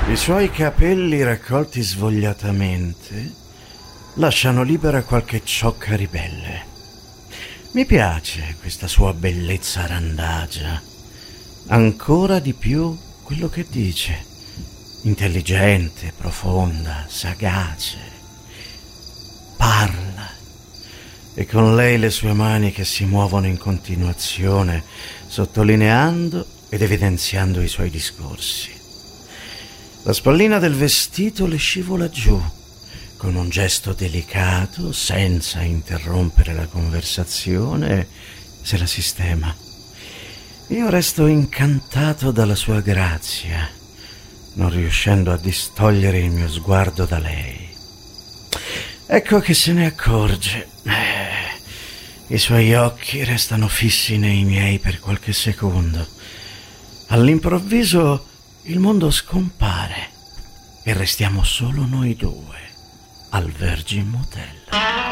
I suoi capelli raccolti svogliatamente lasciano libera qualche ciocca ribelle. Mi piace questa sua bellezza randagia. Ancora di più quello che dice. Intelligente, profonda, sagace. Parla. E con lei le sue mani che si muovono in continuazione, sottolineando ed evidenziando i suoi discorsi. La spallina del vestito le scivola giù, con un gesto delicato, senza interrompere la conversazione, se la sistema. Io resto incantato dalla sua grazia, non riuscendo a distogliere il mio sguardo da lei. Ecco che se ne accorge. I suoi occhi restano fissi nei miei per qualche secondo. All'improvviso il mondo scompare e restiamo solo noi due al Virgin Motel.